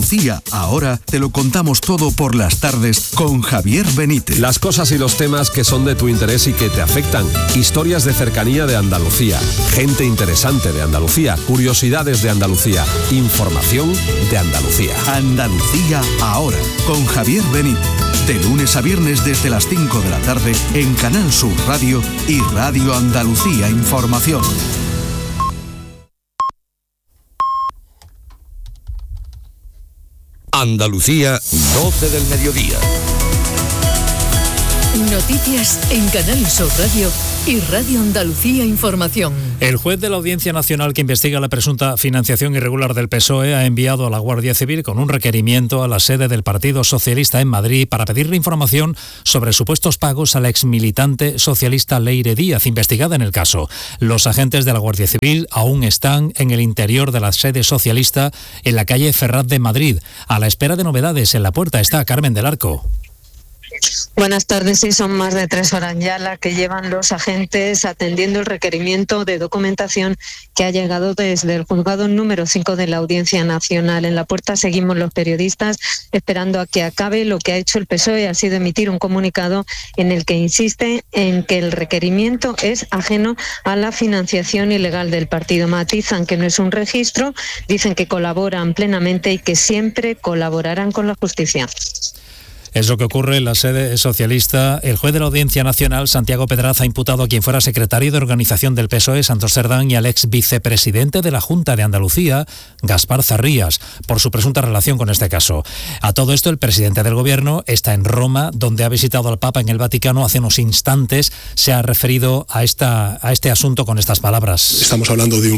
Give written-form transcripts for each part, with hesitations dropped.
Andalucía ahora te lo contamos todo por las tardes con Javier Benítez. Las cosas y los temas que son de tu interés y que te afectan. Historias de cercanía de Andalucía. Gente interesante de Andalucía. Curiosidades de Andalucía. Información de Andalucía. Andalucía ahora con Javier Benítez. De lunes a viernes desde las 5 de la tarde en Canal Sur Radio y Radio Andalucía Información. Andalucía, 12 del mediodía. Noticias en Canal Sur Radio y Radio Andalucía Información. El juez de la Audiencia Nacional que investiga la presunta financiación irregular del PSOE ha enviado a la Guardia Civil con un requerimiento a la sede del Partido Socialista en Madrid para pedirle información sobre supuestos pagos a la exmilitante socialista Leire Díaz, investigada en el caso. Los agentes de la Guardia Civil aún están en el interior de la sede socialista en la calle Ferraz de Madrid. A la espera de novedades, en la puerta está Carmen del Arco. Buenas tardes. Sí, son más de 3 horas ya las que llevan los agentes atendiendo el requerimiento de documentación que ha llegado desde el juzgado número 5 de la Audiencia Nacional. En la puerta seguimos los periodistas esperando a que acabe. Lo que ha hecho el PSOE ha sido emitir un comunicado en el que insiste en que el requerimiento es ajeno a la financiación ilegal del partido. Matizan que no es un registro, dicen que colaboran plenamente y que siempre colaborarán con la justicia. Es lo que ocurre en la sede socialista. El juez de la Audiencia Nacional, Santiago Pedraz, ha imputado a quien fuera secretario de organización del PSOE, Santos Cerdán, y al ex vicepresidente de la Junta de Andalucía, Gaspar Zarrías, por su presunta relación con este caso. A todo esto, el presidente del Gobierno está en Roma, donde ha visitado al Papa en el Vaticano hace unos instantes. Se ha referido a este asunto con estas palabras. Estamos hablando de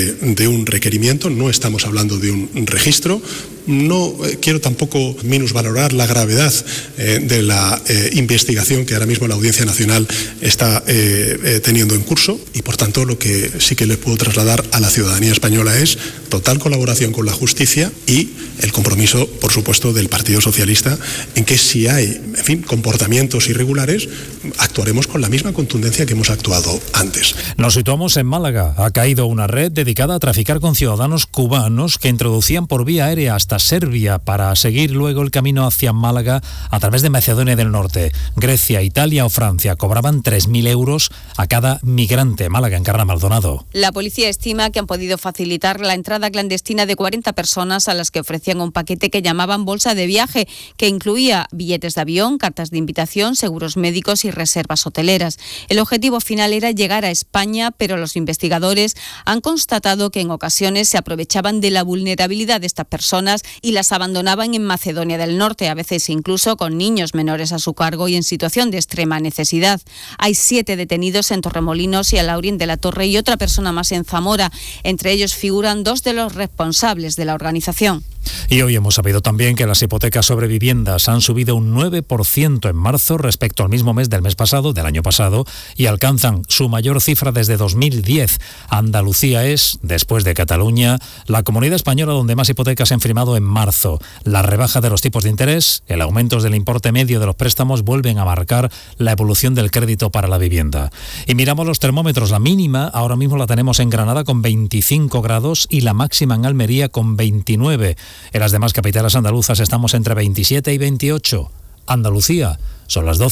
un requerimiento, no estamos hablando de un registro. No quiero tampoco minusvalorar la gravedad de la investigación que ahora mismo la Audiencia Nacional está teniendo en curso, y por tanto lo que sí que le puedo trasladar a la ciudadanía española es total colaboración con la justicia y el compromiso, por supuesto, del Partido Socialista en que si hay, comportamientos irregulares, actuaremos con la misma contundencia que hemos actuado antes. Nos situamos en Málaga. Ha caído una red dedicada a traficar con ciudadanos cubanos que introducían por vía aérea hasta Serbia para seguir luego el camino hacia Málaga a través de Macedonia del Norte. Grecia, Italia o Francia cobraban 3.000 euros a cada migrante. Málaga, Encarna Maldonado. La policía estima que han podido facilitar la entrada clandestina de 40 personas a las que ofrecían un paquete que llamaban bolsa de viaje, que incluía billetes de avión, cartas de invitación, seguros médicos y reservas hoteleras. El objetivo final era llegar a España, pero los investigadores han constatado que en ocasiones se aprovechaban de la vulnerabilidad de estas personas y las abandonaban en Macedonia del Norte, a veces incluso con niños menores a su cargo y en situación de extrema necesidad. Hay 7 detenidos en Torremolinos y Alhaurín de la Torre y otra persona más en Zamora. Entre ellos figuran 2 de los responsables de la organización. Y hoy hemos sabido también que las hipotecas sobre viviendas han subido un 9% en marzo respecto al mismo mes del año pasado, y alcanzan su mayor cifra desde 2010. Andalucía es, después de Cataluña, la comunidad española donde más hipotecas se han firmado en marzo. La rebaja de los tipos de interés, el aumento del importe medio de los préstamos vuelven a marcar la evolución del crédito para la vivienda. Y miramos los termómetros. La mínima ahora mismo la tenemos en Granada con 25 grados y la máxima en Almería con 29. En las demás capitales andaluzas estamos entre 27 y 28. Andalucía, son las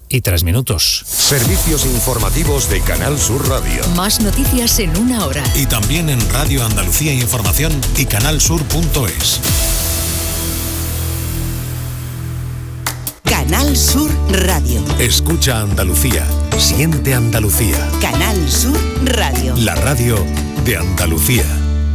12:03. Servicios informativos de Canal Sur Radio. Más noticias en una hora. Y también en Radio Andalucía Información y canalsur.es. Canal Sur Radio. Escucha Andalucía. Siente Andalucía. Canal Sur Radio. La radio de Andalucía.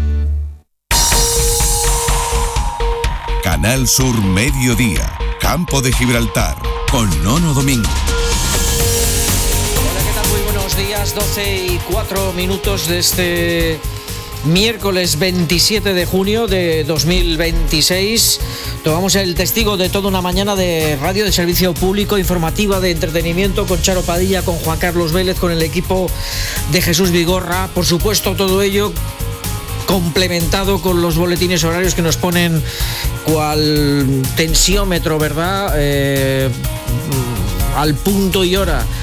Canal Sur Mediodía, Campo de Gibraltar, con Nono Domingo. Hola, ¿qué tal? Muy buenos días, 12:04 de este miércoles 27 de junio de 2026. Tomamos el testigo de toda una mañana de radio, de servicio público, informativa, de entretenimiento, con Charo Padilla, con Juan Carlos Vélez, con el equipo de Jesús Vigorra. Por supuesto, todo ello complementado con los boletines horarios que nos ponen cual tensiómetro, ¿verdad? Al punto y hora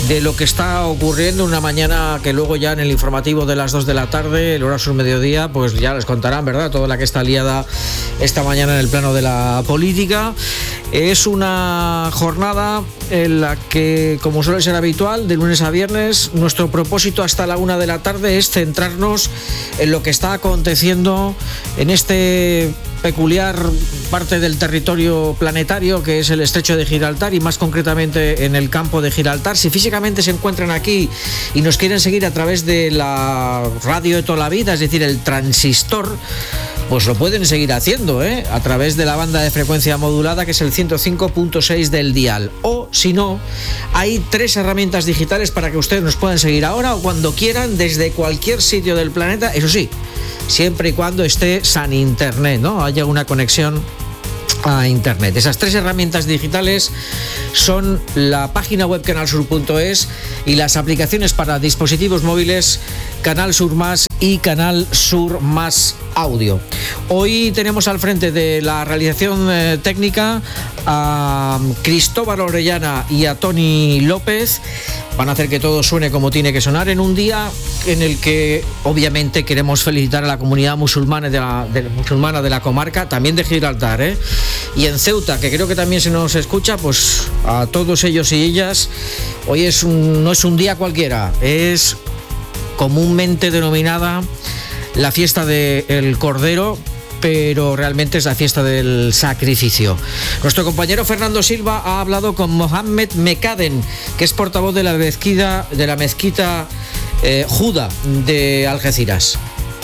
de lo que está ocurriendo una mañana que luego ya en el informativo de las 2 de la tarde, el Hora Sur Mediodía, pues ya les contarán, ¿verdad?, toda la que está liada esta mañana en el plano de la política. Es una jornada en la que, como suele ser habitual, de lunes a viernes, nuestro propósito hasta la 1 de la tarde es centrarnos en lo que está aconteciendo en este peculiar parte del territorio planetario que es el Estrecho de Gibraltar, y más concretamente en el campo de Gibraltar. Si físicamente se encuentran aquí y nos quieren seguir a través de la radio de toda la vida, es decir, el transistor, pues lo pueden seguir haciendo, a través de la banda de frecuencia modulada, que es el 105.6 del dial. O si no, hay 3 herramientas digitales para que ustedes nos puedan seguir ahora o cuando quieran desde cualquier sitio del planeta, eso sí, siempre y cuando esté san internet, ¿no?, haya una conexión a internet. Esas 3 herramientas digitales son la página web canalsur.es y las aplicaciones para dispositivos móviles Canal Sur Más y Canal Sur Más Audio. Hoy tenemos al frente de la realización técnica a Cristóbal Orellana y a Tony López. Van a hacer que todo suene como tiene que sonar en un día en el que obviamente queremos felicitar a la comunidad musulmana de la comarca, también de Gibraltar, y en Ceuta, que creo que también se nos escucha, pues a todos ellos y ellas. Hoy no es un día cualquiera, es comúnmente denominada la fiesta del Cordero, pero realmente es la fiesta del sacrificio. Nuestro compañero Fernando Silva ha hablado con Mohamed Mekaden, que es portavoz de la mezquita Judá de Algeciras.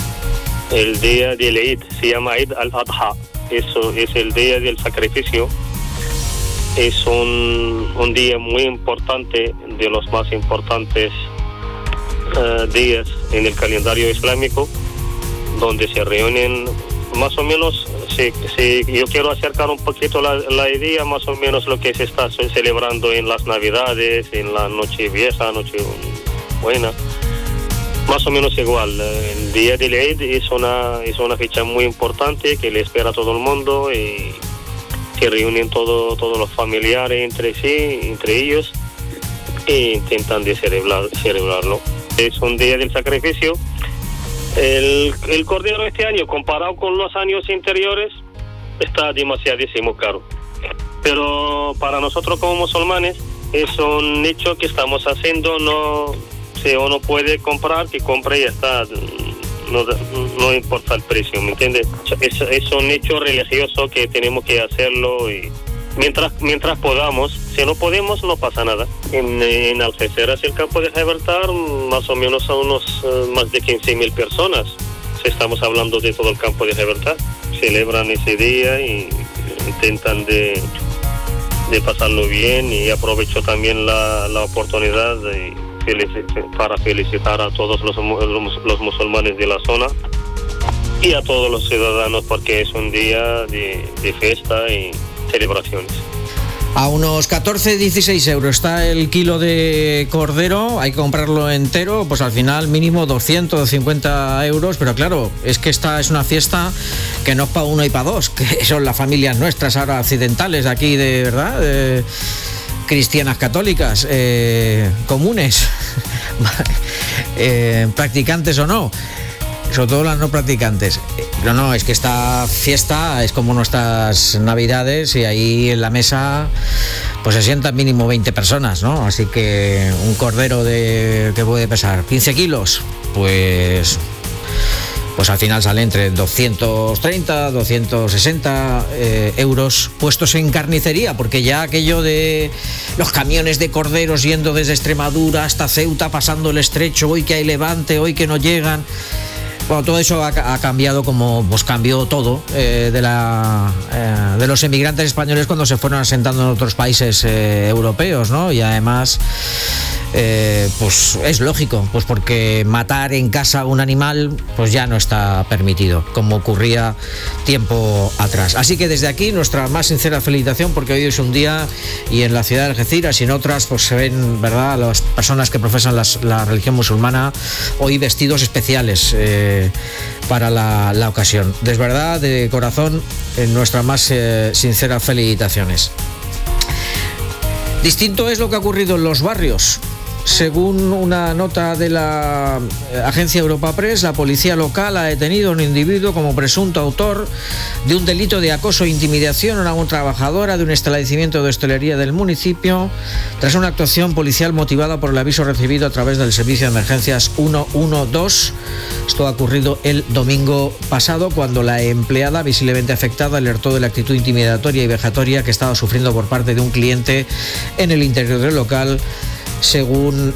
El día del Eid se llama Eid al-Adha, eso es el día del sacrificio. Es un día muy importante, de los más importantes días en el calendario islámico, donde se reúnen más o menos, si yo quiero acercar un poquito la idea, más o menos lo que se está celebrando en las Navidades, en la Nochevieja, Nochebuena, más o menos igual. El día del Eid es una fecha muy importante que le espera a todo el mundo y que reúnen todos los familiares entre ellos, e intentan de celebrarlo. Es un día del sacrificio. El cordero este año, comparado con los años anteriores, está demasiadísimo caro. Pero para nosotros como musulmanes es un hecho que estamos haciendo. Si uno puede comprar, que compre y ya está. No importa el precio, ¿me entiendes? Es un hecho religioso que tenemos que hacerlo, y mientras podamos. Si no podemos, no pasa nada. En Algeciras, el campo de Gibraltar, más o menos a unos más de 15.000 personas. Si estamos hablando de todo el campo de Gibraltar, celebran ese día y intentan de pasarlo bien, y aprovecho también la oportunidad para felicitar a todos los musulmanes de la zona y a todos los ciudadanos, porque es un día de fiesta y celebraciones. A unos 14-16 euros está el kilo de cordero. Hay que comprarlo entero, pues al final mínimo 250 euros. Pero claro, es que esta es una fiesta que no es para uno y para dos, que son las familias nuestras ahora occidentales aquí, de verdad, cristianas católicas, comunes, practicantes o no, sobre todo las no practicantes. No, es que esta fiesta es como nuestras Navidades, y ahí en la mesa pues se sientan mínimo 20 personas, ¿no? Así que un cordero que puede pesar 15 kilos, pues al final sale entre 230, 260 euros puestos en carnicería, porque ya aquello de los camiones de corderos yendo desde Extremadura hasta Ceuta, pasando el estrecho, hoy que hay levante, hoy que no llegan. Bueno, todo eso ha cambiado, como pues cambió todo de los emigrantes españoles cuando se fueron asentando en otros países europeos, ¿no? Y además, pues es lógico, pues porque matar en casa un animal pues ya no está permitido, como ocurría tiempo atrás. Así que desde aquí nuestra más sincera felicitación, porque hoy es un día, y en la ciudad de Algeciras y en otras pues se ven, ¿verdad?, las personas que profesan la religión musulmana hoy vestidos especiales para la ocasión. De verdad, de corazón, nuestras más sinceras felicitaciones. Distinto es lo que ha ocurrido en los barrios. según una nota de la agencia Europa Press, la policía local ha detenido a un individuo como presunto autor de un delito de acoso e intimidación a una trabajadora de un establecimiento de hostelería del municipio, tras una actuación policial motivada por el aviso recibido a través del servicio de emergencias 112. Esto ha ocurrido el domingo pasado, cuando la empleada, visiblemente afectada, alertó de la actitud intimidatoria y vejatoria que estaba sufriendo por parte de un cliente en el interior del local, según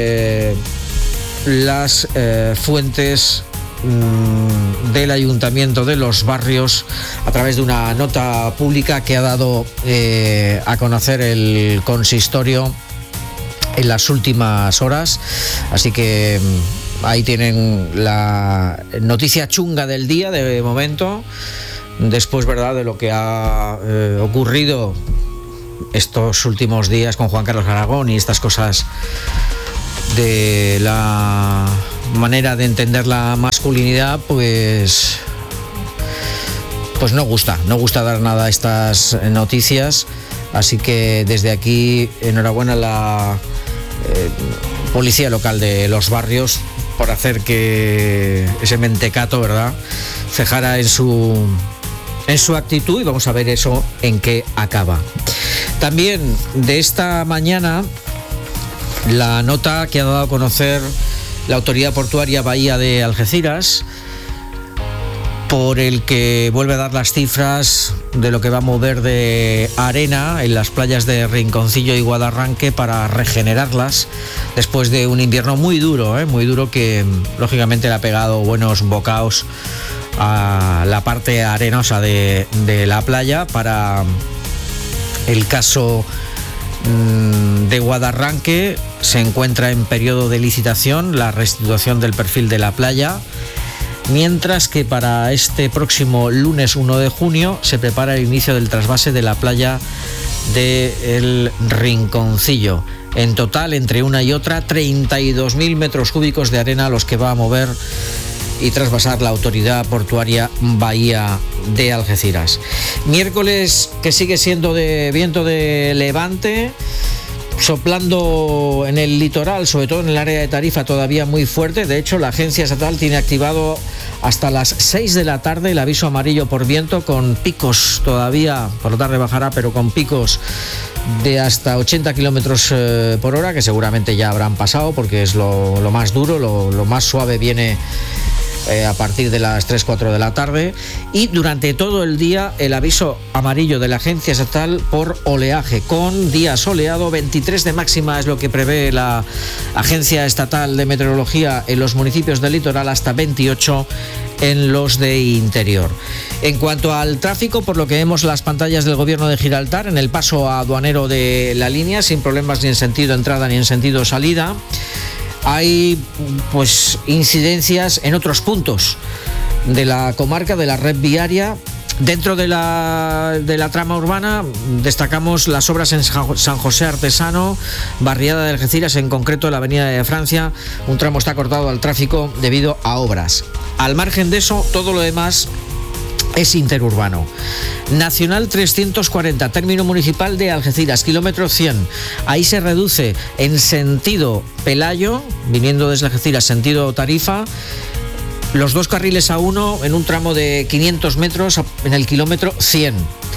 las fuentes del Ayuntamiento de Los Barrios, a través de una nota pública que ha dado a conocer el consistorio en las últimas horas. Así que ahí tienen la noticia chunga del día de momento, después, ¿verdad?, de lo que ha ocurrido estos últimos días con Juan Carlos Aragón y estas cosas de la manera de entender la masculinidad, pues no gusta dar nada a estas noticias. Así que desde aquí, enhorabuena a la policía local de Los Barrios por hacer que ese mentecato, ¿verdad?, cejara en su actitud, y vamos a ver eso en qué acaba. También de esta mañana, la nota que ha dado a conocer la Autoridad Portuaria Bahía de Algeciras, por el que vuelve a dar las cifras de lo que va a mover de arena en las playas de Rinconcillo y Guadarranque para regenerarlas después de un invierno muy duro que lógicamente le ha pegado buenos bocaos a la parte arenosa de la playa. Para el caso de Guadarranque, se encuentra en periodo de licitación la restitución del perfil de la playa, mientras que para este próximo lunes 1 de junio se prepara el inicio del trasvase de la playa del Rinconcillo. En total, entre una y otra, 32.000 metros cúbicos de arena los que va a mover y trasvasar la Autoridad Portuaria Bahía de Algeciras. Miércoles que sigue siendo de viento de levante, soplando en el litoral, sobre todo en el área de Tarifa, todavía muy fuerte. De hecho, la agencia estatal tiene activado hasta las 6 de la tarde el aviso amarillo por viento, con picos todavía, por la tarde bajará, pero con picos de hasta 80 kilómetros por hora, que seguramente ya habrán pasado, porque es lo más duro. Lo más suave viene a partir de las 3-4 de la tarde, y durante todo el día el aviso amarillo de la agencia estatal por oleaje, con día soleado. 23 de máxima es lo que prevé la agencia estatal de meteorología en los municipios del litoral, hasta 28 en los de interior. En cuanto al tráfico, por lo que vemos las pantallas del gobierno de Gibraltar, en el paso aduanero de la línea, sin problemas ni en sentido entrada ni en sentido salida. Hay pues incidencias en otros puntos de la comarca, de la red viaria. Dentro de la trama urbana destacamos las obras en San José Artesano, barriada de Algeciras, en concreto la avenida de Francia. Un tramo está cortado al tráfico debido a obras. Al margen de eso, todo lo demás es interurbano. Nacional 340, término municipal de Algeciras, kilómetro 100. Ahí se reduce en sentido Pelayo, viniendo desde Algeciras, sentido Tarifa, los 2 carriles a 1 en un tramo de 500 metros en el kilómetro 100.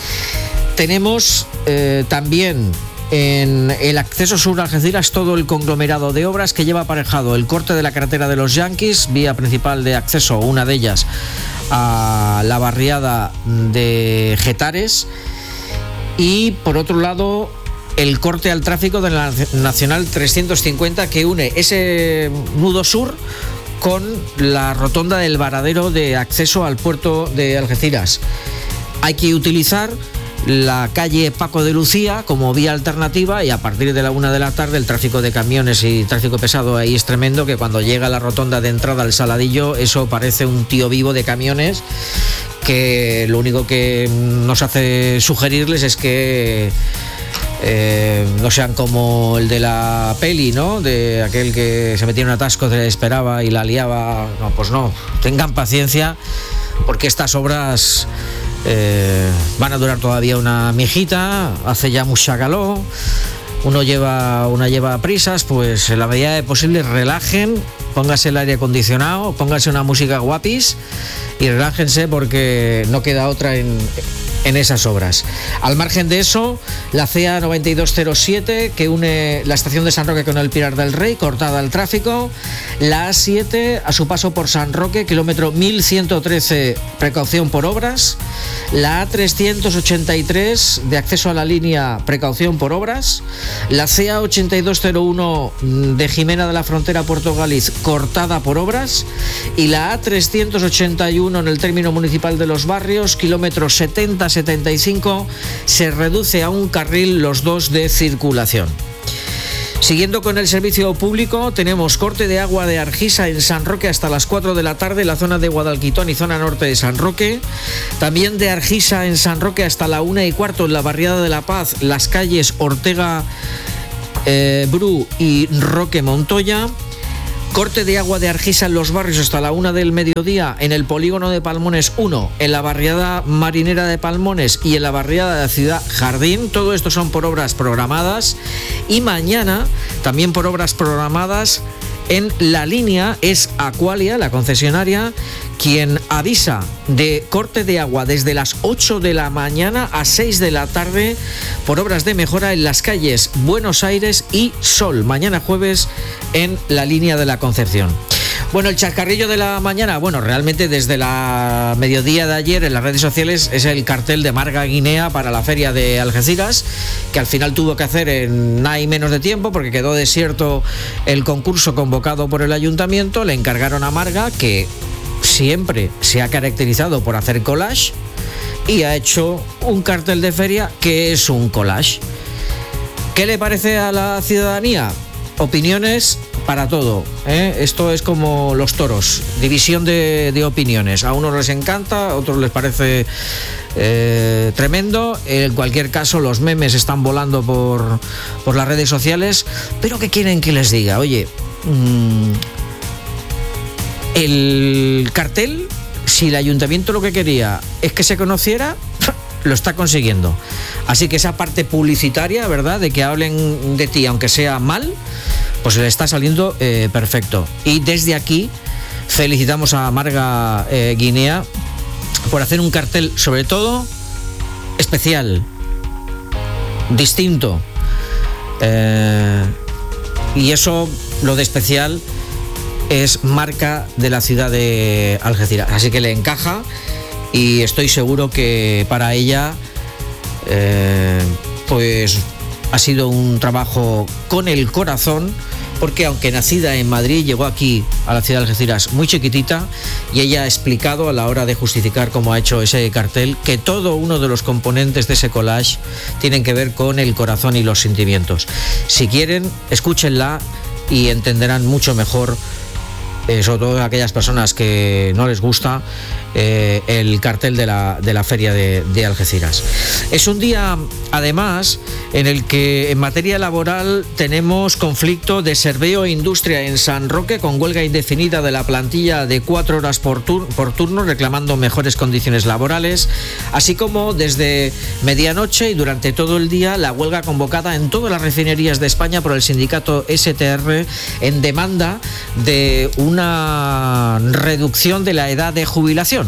Tenemos también en el acceso sur a Algeciras todo el conglomerado de obras que lleva aparejado el corte de la carretera de los Yanquis, vía principal de acceso, una de ellas a la barriada de Getares, y por otro lado el corte al tráfico de la Nacional 350, que une ese nudo sur con la rotonda del Varadero de acceso al puerto de Algeciras. Hay que utilizar la calle Paco de Lucía como vía alternativa, y a partir de la 1 de la tarde el tráfico de camiones y tráfico pesado ahí es tremendo, que cuando llega a la rotonda de entrada al Saladillo, eso parece un tío vivo de camiones, que lo único que nos hace sugerirles es que no sean como el de la peli, ¿no?, de aquel que se metía en un atasco, se le esperaba y la liaba. No, pues no, tengan paciencia, porque estas obras van a durar todavía una mijita. Hace ya mucha calor, una lleva prisas, pues en la medida de posible relajen, póngase el aire acondicionado, póngase una música guapis y relájense porque no queda otra en esas obras. Al margen de eso, la CEA 9207 que une la estación de San Roque con el Pilar del Rey, cortada al tráfico. La A7 a su paso por San Roque, kilómetro 1113, precaución por obras. La A383 de acceso a la línea, precaución por obras. La CEA 8201 de Jimena de la Frontera, Puerto Galiz, cortada por obras. Y la A381 en el término municipal de Los Barrios, kilómetro 70-75, se reduce a un carril los dos de circulación. Siguiendo con el servicio público, tenemos corte de agua de Argisa en San Roque hasta las 4 de la tarde, la zona de Guadalquitón y zona norte de San Roque. También de Argisa en San Roque hasta la 1:15 en la barriada de La Paz, las calles Ortega Bru y Roque Montoya. Corte de agua de Argisa en Los Barrios hasta la 1 del mediodía en el polígono de Palmones 1, en la barriada marinera de Palmones y en la barriada de la Ciudad Jardín. Todo esto son por obras programadas. Y mañana, también por obras programadas, en la línea es Aqualia, la concesionaria, quien avisa de corte de agua desde las 8 de la mañana a 6 de la tarde por obras de mejora en las calles Buenos Aires y Sol, mañana jueves en la línea de la Concepción. Bueno, el chascarrillo de la mañana, bueno, realmente desde la mediodía de ayer en las redes sociales es el cartel de Marga Guinea para la feria de Algeciras, que al final tuvo que hacer en nada y menos de tiempo porque quedó desierto el concurso convocado por el ayuntamiento. Le encargaron a Marga, que siempre se ha caracterizado por hacer collage, y ha hecho un cartel de feria que es un collage. ¿Qué le parece a la ciudadanía? Opiniones para todo, ¿eh? Esto es como los toros, división de opiniones. A unos les encanta, a otros les parece tremendo. En cualquier caso, los memes están volando por las redes sociales. Pero ¿qué quieren que les diga? Oye, el cartel, si el ayuntamiento lo que quería es que se conociera, lo está consiguiendo. Así que esa parte publicitaria, ¿verdad?, de que hablen de ti aunque sea mal, pues le está saliendo perfecto. Y desde aquí felicitamos a Marga Guinea por hacer un cartel, sobre todo, especial, distinto. Y eso, lo de especial, es marca de la ciudad de Algeciras. Así que le encaja y estoy seguro que para ella pues ha sido un trabajo con el corazón, porque aunque nacida en Madrid, llegó aquí a la ciudad de Algeciras muy chiquitita, y ella ha explicado a la hora de justificar cómo ha hecho ese cartel que todo uno de los componentes de ese collage tienen que ver con el corazón y los sentimientos. Si quieren, escúchenla y entenderán mucho mejor, sobre todo aquellas personas que no les gusta el cartel de la feria de Algeciras. Es un día, además, en el que en materia laboral tenemos conflicto de Serveo e Industria en San Roque, con huelga indefinida de la plantilla de 4 horas por turno, reclamando mejores condiciones laborales, así como desde medianoche y durante todo el día la huelga convocada en todas las refinerías de España por el sindicato STR en demanda de una reducción de la edad de jubilación.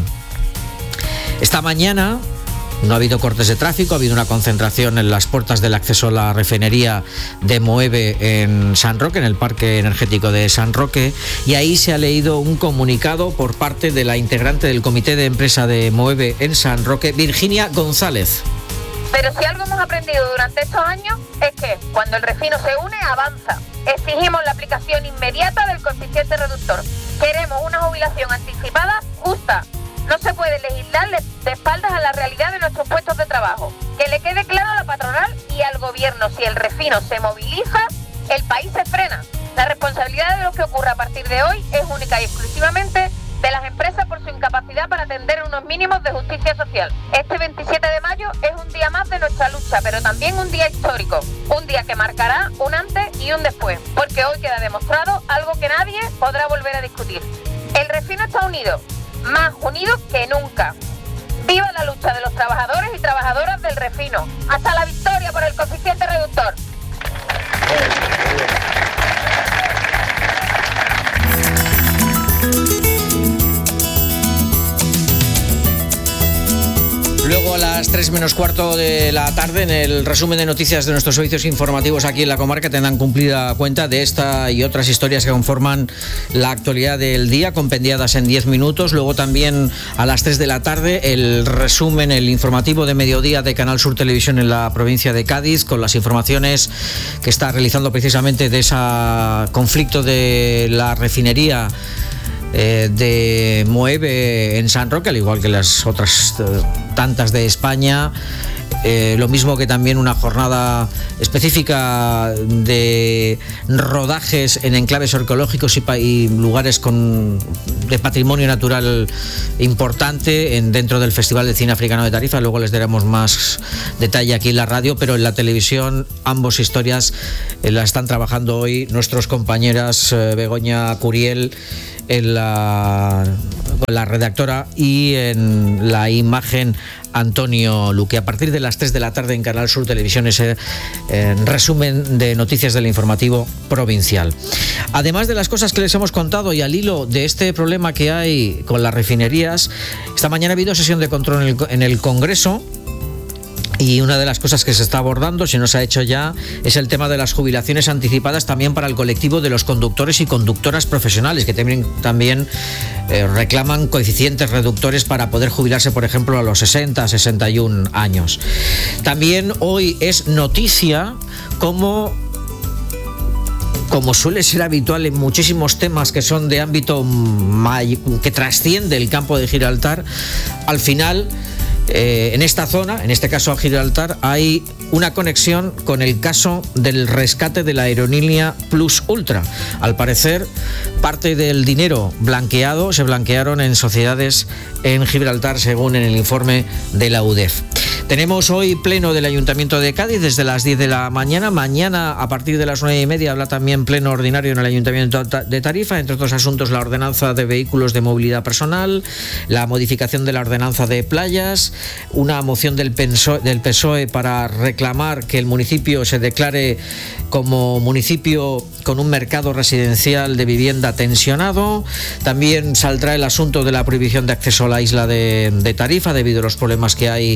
Esta mañana no ha habido cortes de tráfico, ha habido una concentración en las puertas del acceso a la refinería de Moeve en San Roque, en el parque energético de San Roque, y ahí se ha leído un comunicado por parte de la integrante del comité de empresa de Moeve en San Roque, Virginia González. Pero si algo hemos aprendido durante estos años es que cuando el refino se une, avanza. Exigimos la aplicación inmediata del coeficiente reductor. Queremos una jubilación anticipada justa. No se puede legislar de espaldas a la realidad de nuestros puestos de trabajo. Que le quede claro a la patronal y al gobierno: si el refino se moviliza, el país se frena. La responsabilidad de lo que ocurra a partir de hoy es única y exclusivamente de las empresas por su incapacidad para atender unos mínimos de justicia social. Este 27 de mayo es un día más de nuestra lucha, pero también un día histórico. Un día que marcará un antes y un después, porque hoy queda demostrado algo que nadie podrá volver a discutir. El refino está unido, más unido que nunca. ¡Viva la lucha de los trabajadores y trabajadoras del refino! ¡Hasta la victoria por el coeficiente reductor! luego a las 3 menos cuarto de la tarde, en el resumen de noticias de nuestros servicios informativos aquí en la comarca, tendrán cumplida cuenta de esta y otras historias que conforman la actualidad del día, compendiadas en 10 minutos. Luego también a las 3 de la tarde el resumen, el informativo de mediodía de Canal Sur Televisión en la provincia de Cádiz, con las informaciones que está realizando precisamente de ese conflicto de la refinería de Moeve en San Roque, al igual que las otras tantas de España. Lo mismo que también una jornada específica de rodajes en enclaves arqueológicos y lugares de patrimonio natural importante dentro del Festival de Cine Africano de Tarifa. Luego les daremos más detalle aquí en la radio, pero en la televisión ambas historias las están trabajando hoy nuestros compañeras Begoña Curiel con la redactora, y en la imagen Antonio Luque. A partir de las 3 de la tarde en Canal Sur Televisión, ese resumen de noticias del informativo provincial. Además de las cosas que les hemos contado, y al hilo de este problema que hay con las refinerías, esta mañana ha habido sesión de control en el Congreso. Y una de las cosas que se está abordando, si no se ha hecho ya, es el tema de las jubilaciones anticipadas también para el colectivo de los conductores y conductoras profesionales, que también reclaman coeficientes reductores para poder jubilarse, por ejemplo, a los 60, 61 años. También hoy es noticia como suele ser habitual en muchísimos temas que son de ámbito que trasciende el campo de Gibraltar, al final en esta zona, en este caso a Gibraltar, hay una conexión con el caso del rescate de la aerolínea Plus Ultra. Al parecer, parte del dinero blanqueado se blanquearon en sociedades en Gibraltar, según en el informe de la UDEF. Tenemos hoy pleno del Ayuntamiento de Cádiz desde las 10 de la mañana. Mañana, a partir de las 9:30, habrá también pleno ordinario en el Ayuntamiento de Tarifa. Entre otros asuntos, la ordenanza de vehículos de movilidad personal, la modificación de la ordenanza de playas, una moción del PSOE para reclamar que el municipio se declare como municipio con un mercado residencial de vivienda tensionado. También saldrá el asunto de la prohibición de acceso a la isla de Tarifa debido a los problemas que hay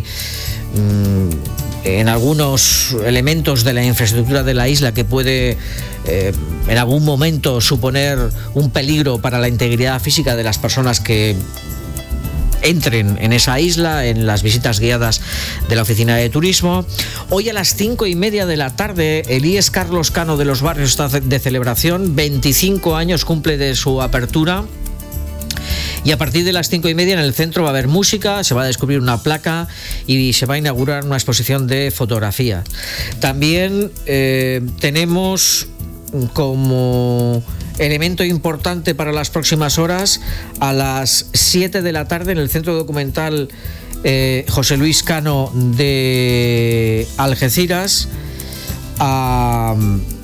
en algunos elementos de la infraestructura de la isla, que puede en algún momento suponer un peligro para la integridad física de las personas que entren en esa isla, en las visitas guiadas de la Oficina de Turismo. Hoy a las 5:30 de la tarde, el IES Carlos Cano de Los Barrios está de celebración. 25 años cumple de su apertura. Y a partir de las 5:30 en el centro va a haber música, se va a descubrir una placa y se va a inaugurar una exposición de fotografía. También tenemos como elemento importante para las próximas horas, a las 7 de la tarde en el Centro Documental José Luis Cano de Algeciras, a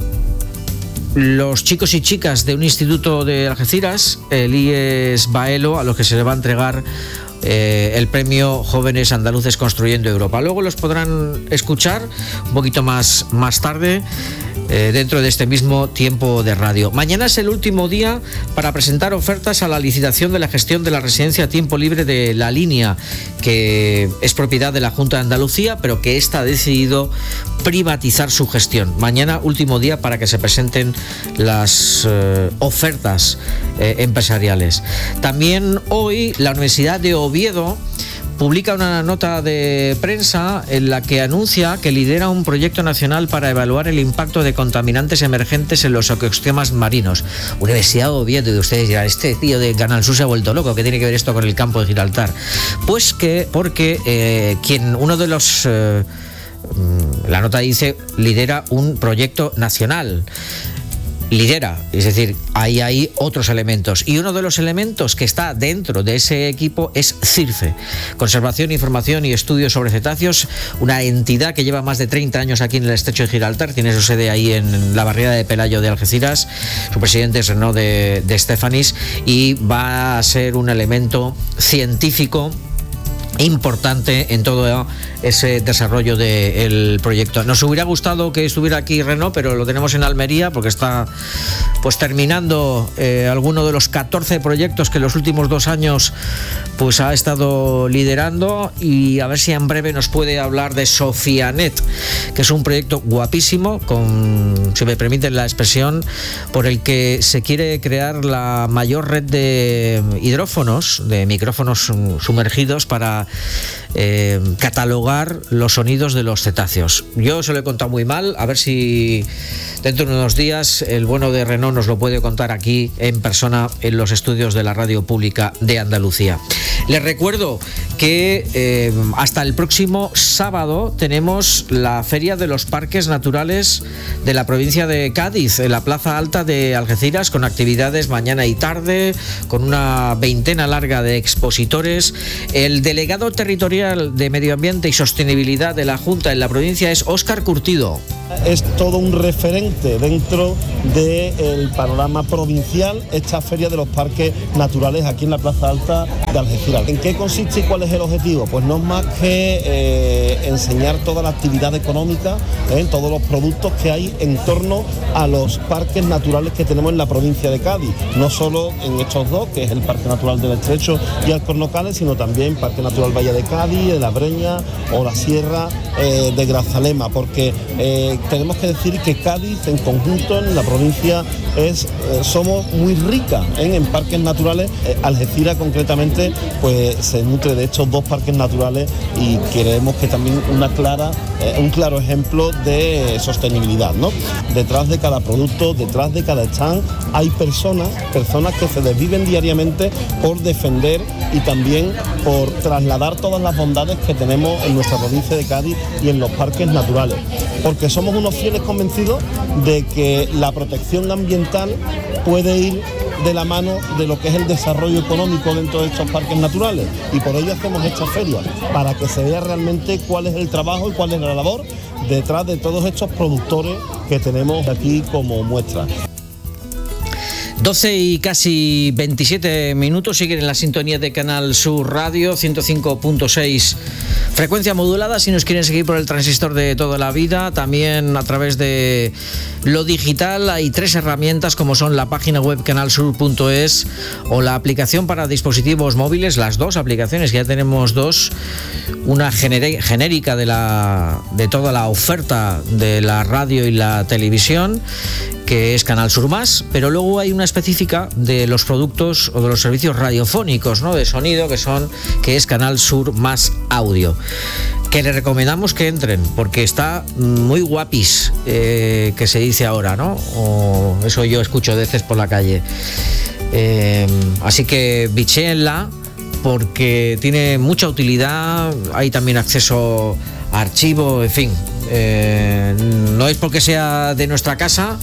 los chicos y chicas de un instituto de Algeciras, el IES Baelo, a los que se le va a entregar el premio Jóvenes Andaluces Construyendo Europa. Luego los podrán escuchar un poquito más tarde dentro de este mismo tiempo de radio. Mañana es el último día para presentar ofertas a la licitación de la gestión de la residencia a tiempo libre de La Línea, que es propiedad de la Junta de Andalucía, pero que ésta ha decidido privatizar su gestión. Mañana último día para que se presenten las ofertas empresariales. También hoy la Universidad de Oviedo publica una nota de prensa en la que anuncia que lidera un proyecto nacional para evaluar el impacto de contaminantes emergentes en los ecosistemas marinos. Universidad de Oviedo, y ustedes dirán, este tío de Canal Sur se ha vuelto loco, ¿qué tiene que ver esto con el campo de Gibraltar? Pues que porque uno de los... la nota dice, lidera un proyecto nacional. Es decir, hay otros elementos, y uno de los elementos que está dentro de ese equipo es CIRCE, Conservación, Información y Estudios sobre Cetáceos, una entidad que lleva más de 30 años aquí en el estrecho de Gibraltar, tiene su sede ahí en la barriada de Pelayo de Algeciras. Su presidente es Renaud de Estefanis, y va a ser un elemento científico importante en todo ese desarrollo del proyecto. Nos hubiera gustado que estuviera aquí Renault, pero lo tenemos en Almería porque está pues terminando alguno de los 14 proyectos que en los últimos 2 años pues ha estado liderando, y a ver si en breve nos puede hablar de Sofianet, que es un proyecto guapísimo, con, si me permiten la expresión, por el que se quiere crear la mayor red de hidrófonos, de micrófonos sumergidos para catalogar los sonidos de los cetáceos. Yo se lo he contado muy mal, a ver si dentro de unos días el bueno de Renault nos lo puede contar aquí en persona en los estudios de la Radio Pública de Andalucía. Les recuerdo que hasta el próximo sábado tenemos la Feria de los Parques Naturales de la provincia de Cádiz, en la Plaza Alta de Algeciras, con actividades mañana y tarde, con una veintena larga de expositores. El delegado territorial de Medio Ambiente y Sostenibilidad de la Junta en la provincia es Óscar Curtido. Es todo un referente dentro del panorama provincial esta Feria de los Parques Naturales aquí en la Plaza Alta de Algeciras. ¿En qué consiste y cuál es el objetivo? Pues no es más que enseñar toda la actividad económica, todos los productos que hay en torno a los parques naturales que tenemos en la provincia de Cádiz. No solo en estos dos, que es el Parque Natural del Estrecho y Alcornocales, sino también Parque Natural Valle de Cádiz, de la Breña o la Sierra de Grazalema, porque tenemos que decir que Cádiz en conjunto, en la provincia, somos muy ricas en parques naturales. Algeciras concretamente pues se nutre de estos 2 parques naturales, y creemos que también un claro ejemplo de sostenibilidad, ¿no? Detrás de cada producto, detrás de cada stand, hay personas que se desviven diariamente por defender y también por trasladar todas las bondades que tenemos en nuestra provincia de Cádiz y en los parques naturales, porque somos unos fieles convencidos de que la protección ambiental puede ir de la mano de lo que es el desarrollo económico dentro de estos parques naturales, y por ello hacemos esta feria, para que se vea realmente cuál es el trabajo y cuál es la labor detrás de todos estos productores que tenemos aquí como muestra. 12 y casi 27 minutos, siguen en la sintonía de Canal Sur Radio, 105.6 frecuencia modulada. Si nos quieren seguir por el transistor de toda la vida, también a través de lo digital, hay 3 herramientas, como son la página web canalsur.es o la aplicación para dispositivos móviles, las 2 aplicaciones, que ya tenemos 2, una genérica de toda la oferta de la radio y la televisión, que es Canal Sur Más, pero luego hay una específica de los productos o de los servicios radiofónicos, ¿no?, de sonido, que es Canal Sur Más Audio, que les recomendamos que entren, porque está muy guapis, que se dice ahora, ¿no? O eso yo escucho de veces por la calle. Así que bichéenla, porque tiene mucha utilidad, hay también acceso a archivo, en fin. No es porque sea de nuestra casa,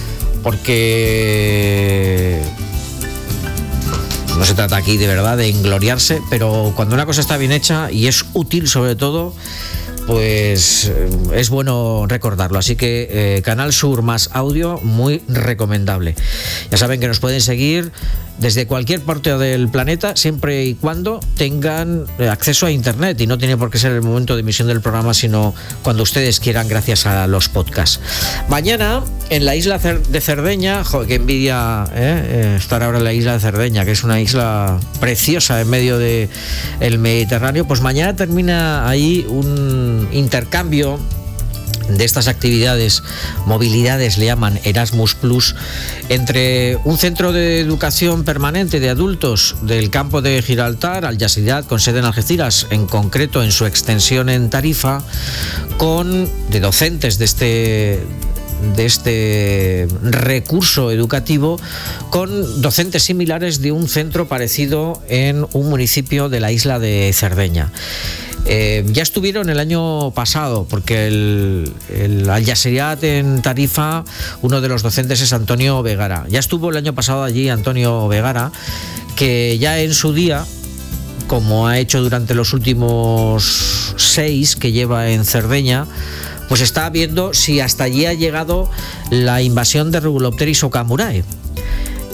porque no se trata aquí de verdad de engloriarse, pero cuando una cosa está bien hecha y es útil sobre todo, pues es bueno recordarlo. Así que Canal Sur Más Audio, muy recomendable. Ya saben que nos pueden seguir desde cualquier parte del planeta, siempre y cuando tengan acceso a internet, y no tiene por qué ser el momento de emisión del programa, sino cuando ustedes quieran, gracias a los podcasts. Mañana en la isla de Cerdeña, qué envidia estar ahora en la isla de Cerdeña, que es una isla preciosa en medio del Mediterráneo. Pues mañana termina ahí un intercambio de estas actividades, movilidades le llaman, Erasmus Plus, entre un centro de educación permanente de adultos del campo de Gibraltar, Al Yasidad, con sede en Algeciras, en concreto en su extensión en Tarifa, de docentes de este recurso educativo, con docentes similares de un centro parecido en un municipio de la isla de Cerdeña. Ya estuvieron el año pasado, porque el Al Yasidad en Tarifa, uno de los docentes es Antonio Vegara. Ya estuvo el año pasado allí Antonio Vegara, que ya en su día, como ha hecho durante los últimos 6 que lleva en Cerdeña, pues está viendo si hasta allí ha llegado la invasión de Rhugulopteris okamurae.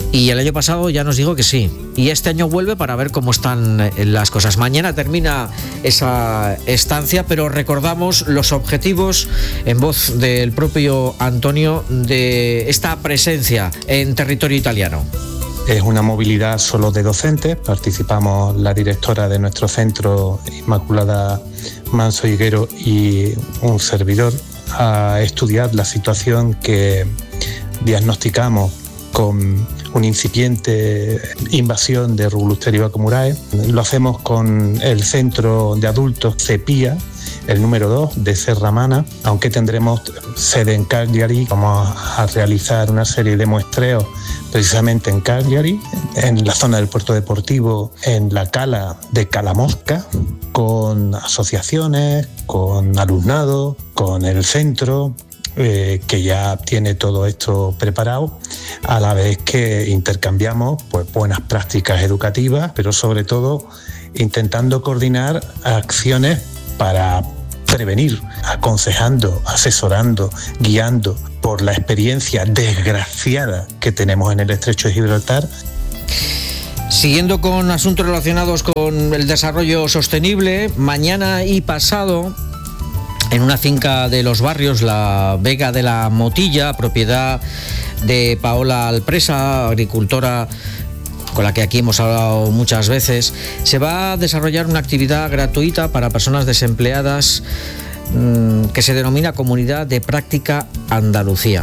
Y el año pasado ya nos dijo que sí. Y este año vuelve para ver cómo están las cosas. Mañana termina esa estancia, pero recordamos los objetivos en voz del propio Antonio de esta presencia en territorio italiano. Es una movilidad solo de docentes. Participamos la directora de nuestro centro, Inmaculada Manso Higuero, y un servidor a estudiar la situación que diagnosticamos con una incipiente invasión de Rubulus vacumurae. Lo hacemos con el centro de adultos CEPIA, el número 2 de Serramana, aunque tendremos sede en Cagliari. Vamos a realizar una serie de muestreos precisamente en Cagliari, en la zona del puerto deportivo, en la cala de Calamosca, con asociaciones, con alumnado, con el centro, que ya tiene todo esto preparado, a la vez que intercambiamos pues buenas prácticas educativas, pero sobre todo intentando coordinar acciones para prevenir, aconsejando, asesorando, guiando por la experiencia desgraciada que tenemos en el Estrecho de Gibraltar. Siguiendo con asuntos relacionados con el desarrollo sostenible, mañana y pasado, en una finca de Los Barrios, la Vega de la Motilla, propiedad de Paola Alpresa, agricultora con la que aquí hemos hablado muchas veces, se va a desarrollar una actividad gratuita para personas desempleadas que se denomina Comunidad de Práctica Andalucía.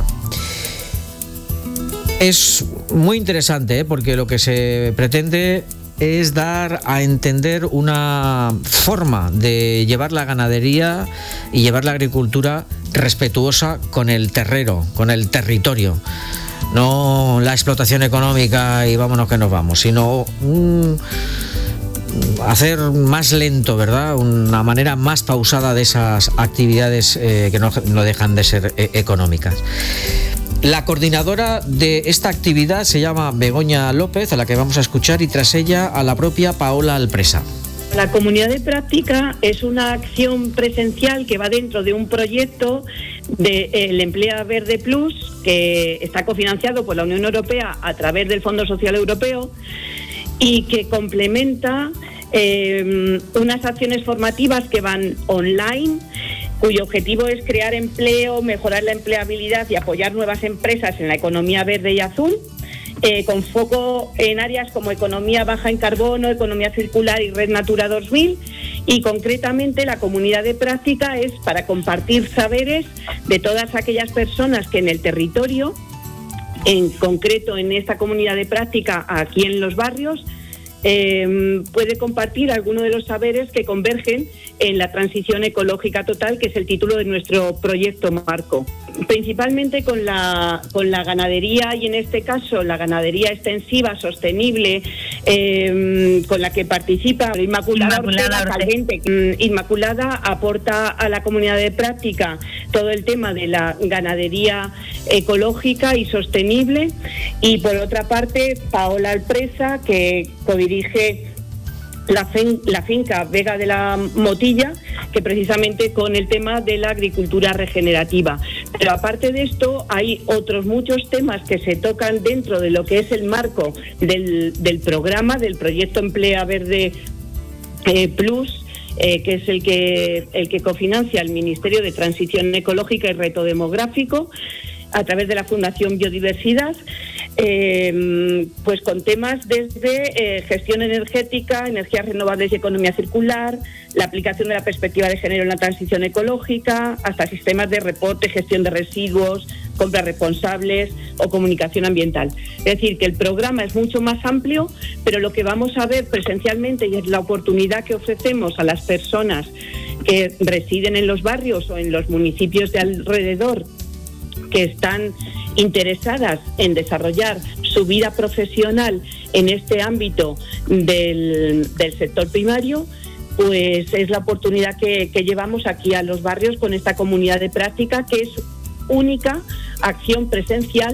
Es muy interesante, porque lo que se pretende es dar a entender una forma de llevar la ganadería y llevar la agricultura respetuosa con el terreno, con el territorio. No la explotación económica y vámonos que nos vamos, sino hacer más lento, ¿verdad? Una manera más pausada de esas actividades que no dejan de ser económicas. La coordinadora de esta actividad se llama Begoña López, a la que vamos a escuchar, y tras ella a la propia Paola Alpresa. La comunidad de práctica es una acción presencial que va dentro de un proyecto del Emplea Verde Plus, que está cofinanciado por la Unión Europea a través del Fondo Social Europeo y que complementa unas acciones formativas que van online, cuyo objetivo es crear empleo, mejorar la empleabilidad y apoyar nuevas empresas en la economía verde y azul, con foco en áreas como economía baja en carbono, economía circular y Red Natura 2000, y concretamente la comunidad de práctica es para compartir saberes de todas aquellas personas que en el territorio, en concreto en esta comunidad de práctica aquí en Los Barrios, puede compartir algunos de los saberes que convergen en la transición ecológica total, que es el título de nuestro proyecto marco. Principalmente con la ganadería, y en este caso la ganadería extensiva, sostenible, con la que participa Inmaculada Calvente. Inmaculada aporta a la comunidad de práctica todo el tema de la ganadería ecológica y sostenible, y por otra parte Paola Alpresa, que codirige la finca Vega de la Motilla, que precisamente con el tema de la agricultura regenerativa. Pero aparte de esto hay otros muchos temas que se tocan dentro de lo que es el marco del programa, del proyecto Emplea Verde Plus, que es el que cofinancia el Ministerio de Transición Ecológica y Reto Demográfico a través de la Fundación Biodiversidad, pues con temas desde gestión energética, energías renovables y economía circular, la aplicación de la perspectiva de género en la transición ecológica, hasta sistemas de reporte, gestión de residuos, compras responsables o comunicación ambiental. Es decir, que el programa es mucho más amplio, pero lo que vamos a ver presencialmente, y es la oportunidad que ofrecemos a las personas que residen en los barrios o en los municipios de alrededor, que están interesadas en desarrollar su vida profesional en este ámbito del sector primario, pues es la oportunidad que llevamos aquí a Los Barrios con esta comunidad de práctica, que es única acción presencial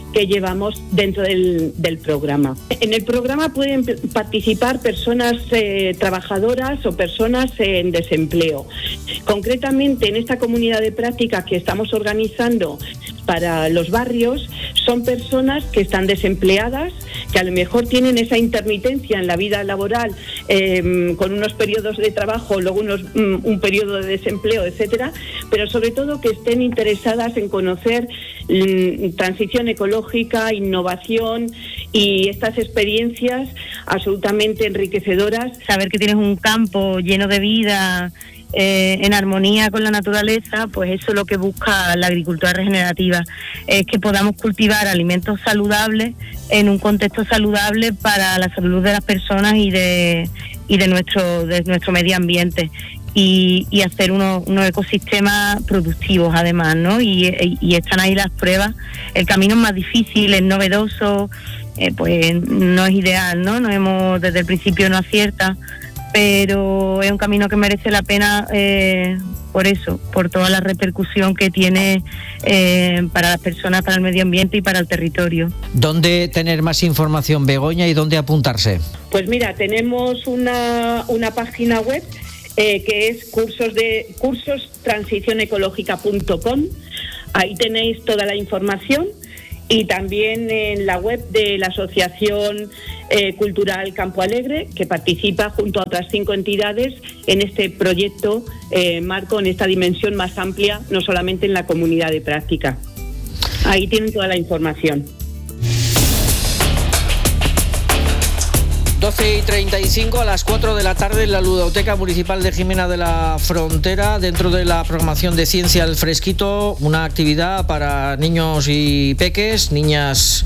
que llevamos dentro del programa. En el programa pueden participar personas trabajadoras o personas en desempleo. Concretamente, en esta comunidad de prácticas que estamos organizando para los barrios, son personas que están desempleadas, que a lo mejor tienen esa intermitencia en la vida laboral, con unos periodos de trabajo, luego un periodo de desempleo, etcétera, pero sobre todo que estén interesadas en conocer transición ecológica, innovación y estas experiencias absolutamente enriquecedoras. Saber que tienes un campo lleno de vida, en armonía con la naturaleza, pues eso es lo que busca la agricultura regenerativa, es que podamos cultivar alimentos saludables en un contexto saludable para la salud de las personas y de nuestro medio ambiente, y hacer unos ecosistemas productivos además, ¿no? Y están ahí las pruebas. El camino es más difícil, es novedoso, pues no es ideal, ¿no? Desde el principio no acierta, pero es un camino que merece la pena por eso, por toda la repercusión que tiene para las personas, para el medio ambiente y para el territorio. ¿Dónde tener más información, Begoña, y dónde apuntarse? Pues mira, tenemos una página web que es cursostransicionecológica.com. Ahí tenéis toda la información. Y también en la web de la Asociación Cultural Campo Alegre, que participa junto a otras 5 entidades en este proyecto marco, en esta dimensión más amplia, no solamente en la comunidad de práctica. Ahí tienen toda la información. 12:35, a las 4 de la tarde en la Ludoteca Municipal de Jimena de la Frontera, dentro de la programación de Ciencia al Fresquito, una actividad para niños y peques, niñas,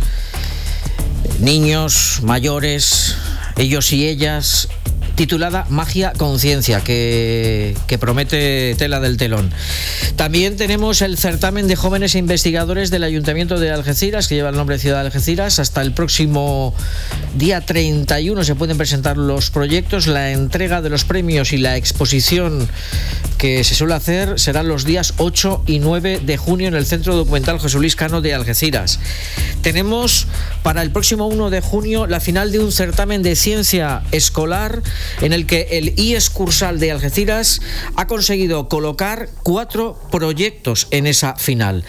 niños, mayores, ellos y ellas, titulada Magia Conciencia, que promete tela del telón. También tenemos el certamen de jóvenes investigadores del Ayuntamiento de Algeciras, que lleva el nombre de Ciudad de Algeciras. Hasta el próximo día 31 se pueden presentar los proyectos. La entrega de los premios y la exposición que se suele hacer serán los días 8 y 9 de junio en el Centro Documental José Luis Cano de Algeciras. Tenemos para el próximo 1 de junio la final de un certamen de ciencia escolar en el que el IES Cursal de Algeciras ha conseguido colocar 4 proyectos en esa final.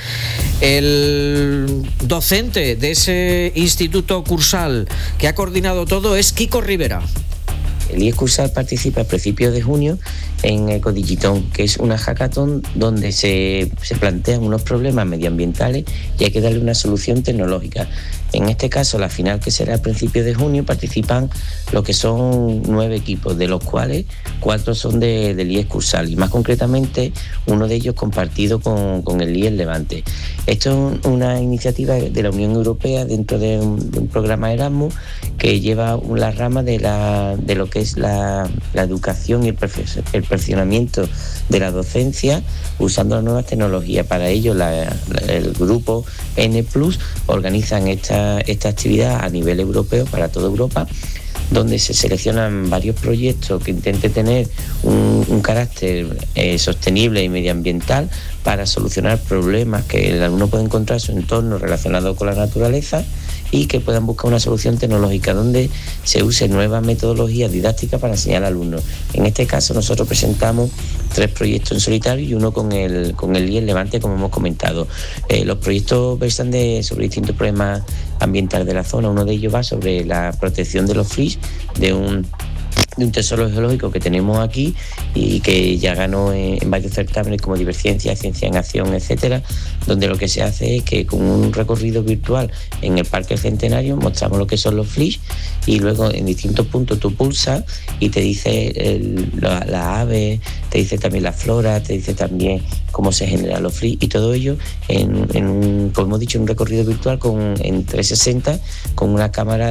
El docente de ese instituto cursal que ha coordinado todo es Kiko Rivera. El IES Cursal participa a principios de junio en Ecodigitón, que es una hackathon donde se plantean unos problemas medioambientales y hay que darle una solución tecnológica. En este caso, la final, que será a principios de junio, participan lo que son 9 equipos, de los cuales 4 son del IES Cursal, y más concretamente uno de ellos compartido con el IES Levante. Esto es una iniciativa de la Unión Europea dentro de un programa Erasmus que lleva la rama de lo que es la educación y el perfeccionamiento de la docencia usando las nuevas tecnologías. Para ello, el grupo N+ organizan esta actividad a nivel europeo para toda Europa, donde se seleccionan varios proyectos que intenten tener un carácter sostenible y medioambiental para solucionar problemas que el alumno puede encontrar en su entorno relacionado con la naturaleza, y que puedan buscar una solución tecnológica donde se use nuevas metodologías didácticas para enseñar al alumno. En este caso nosotros presentamos 3 proyectos en solitario y uno con el IES Levante, como hemos comentado. Los proyectos versan sobre distintos problemas ambientales de la zona. Uno de ellos va sobre la protección de los flis, de un tesoro geológico que tenemos aquí y que ya ganó en varios certámenes como Diverciencia, Ciencia en Acción, etcétera, donde lo que se hace es que con un recorrido virtual en el Parque Centenario mostramos lo que son los flis, y luego en distintos puntos tú pulsas y te dice la ave, te dice también la flora, te dice también cómo se generan los flis, y todo ello como hemos dicho, en un recorrido virtual en 360 con una cámara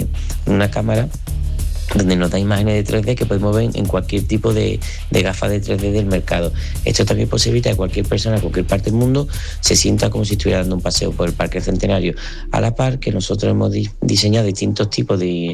donde nos da imágenes de 3D que podemos ver en cualquier tipo de gafas de 3D del mercado. Esto también posibilita que cualquier persona en cualquier parte del mundo se sienta como si estuviera dando un paseo por el Parque Centenario, a la par que nosotros hemos diseñado distintos tipos de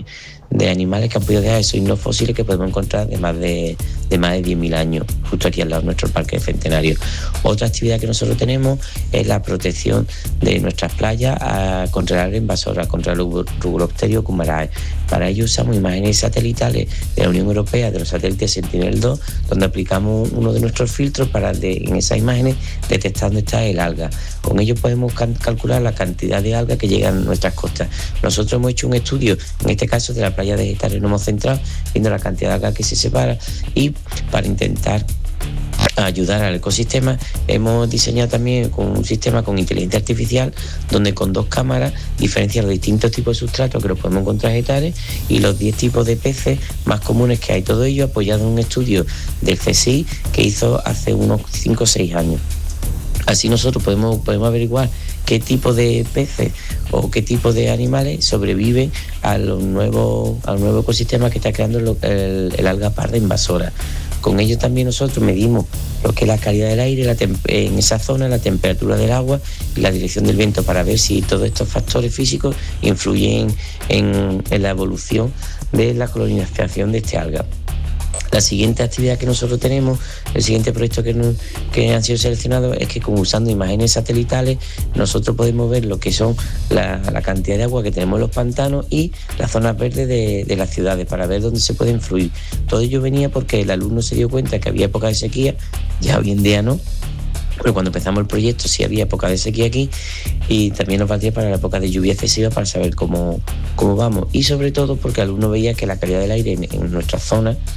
de animales que han podido dejar esos himnos fósiles que podemos encontrar de más de 10.000 años, justo aquí al lado de nuestro parque centenario. Otra actividad que nosotros tenemos es la protección de nuestras playas contra el alga invasora, contra el Rubulopterio cumarae. Para ello usamos imágenes satelitales de la Unión Europea, de los satélites Sentinel-2, donde aplicamos uno de nuestros filtros para en esas imágenes detectar dónde está el alga. Con ello podemos calcular la cantidad de algas que llegan a nuestras costas. Nosotros hemos hecho un estudio, en este caso de la playa de Getares, nos hemos centrado viendo la cantidad de algas que se separa, y para intentar ayudar al ecosistema hemos diseñado también un sistema con inteligencia artificial donde con 2 cámaras diferencia los distintos tipos de sustratos que los podemos encontrar en Getares y los 10 tipos de peces más comunes que hay. Todo ello apoyado en un estudio del CSIC que hizo hace unos 5 o 6 años. Así nosotros podemos averiguar qué tipo de peces o qué tipo de animales sobreviven al nuevo ecosistema que está creando el alga parda invasora. Con ello también nosotros medimos lo que es la calidad del aire en esa zona, la temperatura del agua y la dirección del viento para ver si todos estos factores físicos influyen en la evolución de la colonización de este alga. La siguiente actividad que nosotros tenemos, el siguiente proyecto que han sido seleccionados es que usando imágenes satelitales nosotros podemos ver lo que son la cantidad de agua que tenemos en los pantanos y las zonas verdes de las ciudades para ver dónde se puede influir. Todo ello venía porque el alumno se dio cuenta que había época de sequía, ya hoy en día no, pero cuando empezamos el proyecto sí había época de sequía aquí y también nos valía para la época de lluvia excesiva para saber cómo vamos, y sobre todo porque el alumno veía que la calidad del aire en nuestra zona